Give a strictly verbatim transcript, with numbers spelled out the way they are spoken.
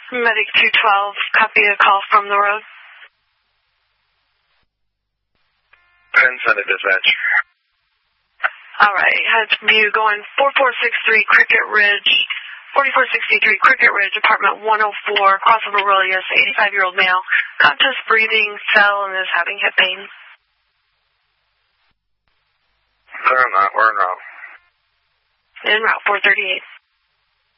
Medic two twelve, copy a call from the road. ten, send a dispatch. All right, has view going four four six three Cricket Ridge, forty-four sixty-three Cricket Ridge, apartment one oh four, crossover Aurelius, eighty-five-year-old male, conscious breathing, fell, and is having hip pain. Clear on that, we're en route. En route, four thirty-eight.